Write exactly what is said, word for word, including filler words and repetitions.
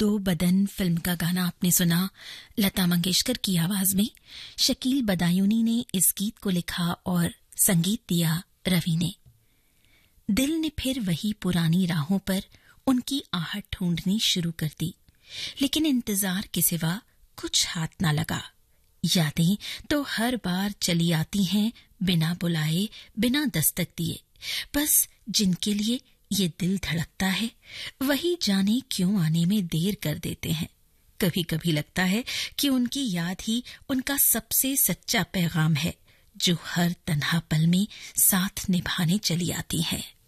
दो बदन फिल्म का गाना आपने सुना लता मंगेशकर की आवाज में। शकील बदायूनी ने इस गीत को लिखा और संगीत दिया रवि ने। दिल ने फिर वही पुरानी राहों पर उनकी आहट ढूंढनी शुरू कर दी, लेकिन इंतजार के सिवा कुछ हाथ ना लगा। यादें तो हर बार चली आती हैं बिना बुलाए, बिना दस्तक दिए। बस जिनके लिए ये दिल धड़कता है वही जाने क्यों आने में देर कर देते हैं। कभी कभी लगता है कि उनकी याद ही उनका सबसे सच्चा पैगाम है, जो हर तन्हा पल में साथ निभाने चली आती है।